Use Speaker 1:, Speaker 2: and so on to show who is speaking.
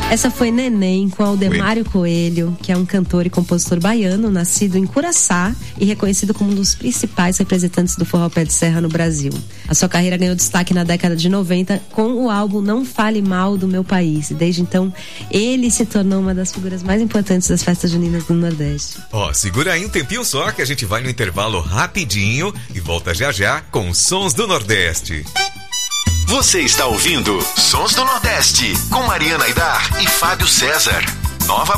Speaker 1: Essa foi Neném, com Aldemário Coelho, que é um cantor e compositor baiano, nascido em Curaçá e reconhecido como um dos principais representantes do forró pé de serra no Brasil. A sua carreira ganhou destaque na década de 90 com o álbum Não Fale Mal do Meu País. E desde então, ele se tornou uma das figuras mais importantes das festas juninas do Nordeste.
Speaker 2: Segura aí um tempinho só que a gente vai no intervalo rapidinho e volta já já com Sons do Nordeste.
Speaker 3: Você está ouvindo Sons do Nordeste com Mariana Aidar e Fábio César. Nova